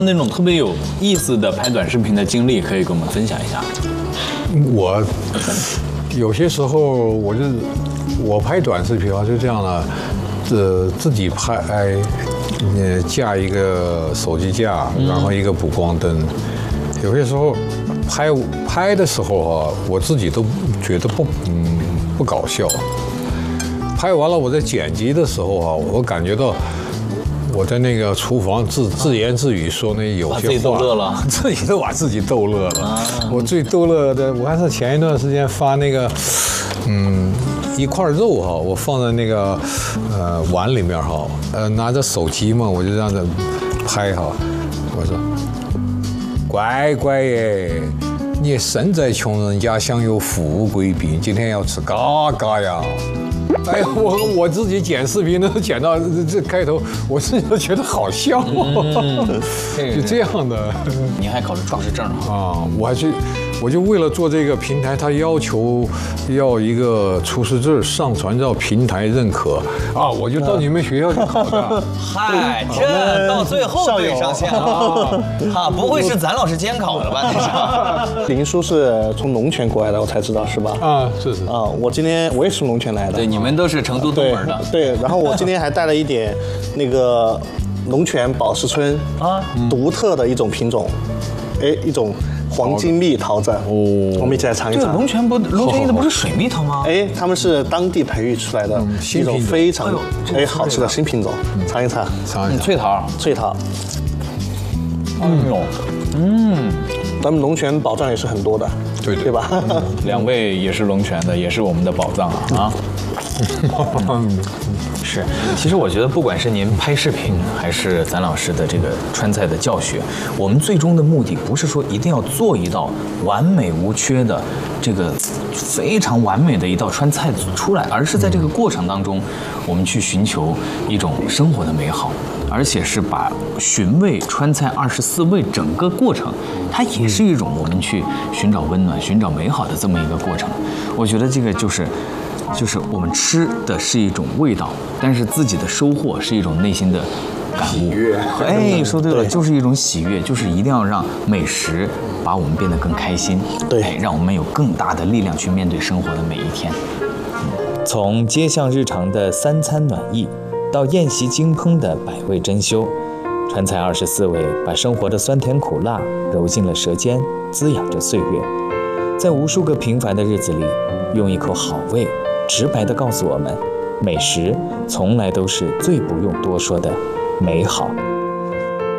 那种特别有意思的拍短视频的经历，可以跟我们分享一下。 我有些时候我拍短视频啊，就这样的，自己拍，架一个手机架，然后一个补光灯。有些时候拍的时候啊，我自己都觉得不搞笑。拍完了，我在剪辑的时候啊，我感觉到。我在那个厨房自言自语说那有些话， 自己逗乐了， 自己都把自己逗乐了。我最逗乐的，我还是前一段时间发那个，一块肉哈，我放在那个碗里面哈，拿着手机嘛，我就这样子拍哈，我说，乖乖耶，你身在穷人家，享有富贵病，今天要吃嘎嘎呀。哎呀，我自己剪视频都剪到这开头，我自己都觉得好笑，就这样的。 你还考虑厨师证啊？我就为了做这个平台，他要求要一个厨师证上传到平台认可啊，我就到你们学校去考的。 嗨，这到最后对上线了啊！不会是咱老师监考的吧？ 林叔是从龙泉过来的，我才知道是吧？ 啊，是啊，我也是从龙泉来的。 对，你们都是成都东门的。 对，然后我今天还带了一点那个龙泉宝石村独特的一种品种，一种黄金蜜桃子。我们一起来尝一尝。 这个龙泉意的不是水蜜桃吗？ 他们是当地培育出来的一种非常好吃的新品种，尝一尝。 脆桃。 咱们龙泉宝藏也是很多的，对吧？ 两位也是龙泉的，也是我们的宝藏啊！是，其实我觉得，不管是您拍视频，还是咱老师的这个川菜的教学，我们最终的目的不是说一定要做一道完美无缺的这个非常完美的一道川菜出来，而是在这个过程当中，我们去寻求一种生活的美好。而且是把寻味川菜24味整个过程，它也是一种我们去寻找温暖、寻找美好的这么一个过程。我觉得这个就是我们吃的是一种味道，但是自己的收获是一种内心的感悟。说对了，就是一种喜悦，就是一定要让美食把我们变得更开心， 对， 让我们有更大的力量去面对生活的每一天。从街巷日常的三餐暖意，到宴席精烹的百味珍馐，川菜24味把生活的酸甜苦辣揉进了舌尖，滋养着岁月。在无数个平凡的日子里，用一口好味，直白地告诉我们，美食从来都是最不用多说的美好。